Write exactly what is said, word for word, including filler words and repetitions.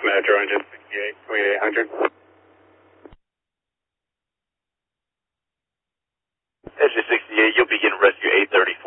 Metro engine sixty-eight, twenty-eight hundred. Engine sixty-eight, you'll begin rescue eight thirty.